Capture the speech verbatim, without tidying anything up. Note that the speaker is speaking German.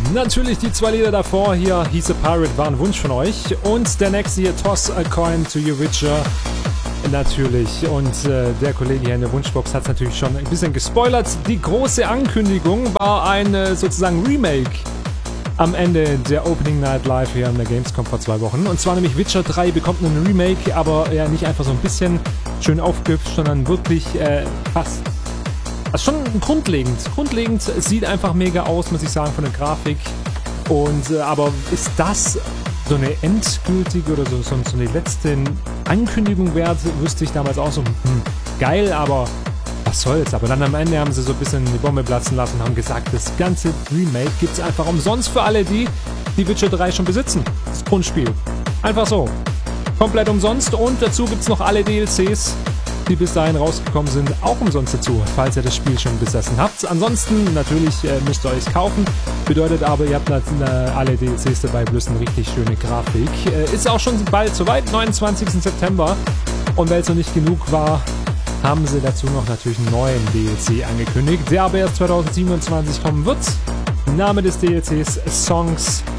Natürlich die zwei Lieder davor hier, He's a Pirate, war ein Wunsch von euch. Und der nächste hier, Toss a Coin to Your Witcher. Natürlich. Und äh, der Kollege hier in der Wunschbox hat es natürlich schon ein bisschen gespoilert. Die große Ankündigung war ein äh, sozusagen Remake am Ende der Opening Night Live hier an der Gamescom vor zwei Wochen. Und zwar nämlich Witcher drei bekommt einen Remake, aber ja nicht einfach so ein bisschen schön aufgehübscht, sondern wirklich äh, fast. Also schon grundlegend. Grundlegend, es sieht einfach mega aus, muss ich sagen, von der Grafik. Und äh, aber ist das so eine endgültige oder so, so, so eine letzte Ankündigung wert, wüsste ich damals auch so, hm, geil, aber was soll's. Aber dann am Ende haben sie so ein bisschen die Bombe platzen lassen und haben gesagt, das ganze Remake gibt's einfach umsonst für alle die, die Witcher drei schon besitzen. Das Grundspiel. Einfach so. Komplett umsonst und dazu gibt's noch alle D L Cs, die bis dahin rausgekommen sind, auch umsonst dazu, falls ihr das Spiel schon besessen habt. Ansonsten, natürlich äh, müsst ihr euch kaufen. Bedeutet aber, ihr habt äh, alle D L Cs dabei, plus eine richtig schöne Grafik. Äh, ist auch schon bald soweit, neunundzwanzigsten September. Und weil es noch nicht genug war, haben sie dazu noch natürlich einen neuen D L C angekündigt, der aber erst zweitausendsiebenundzwanzig kommen wird. Name des D L Cs, Songs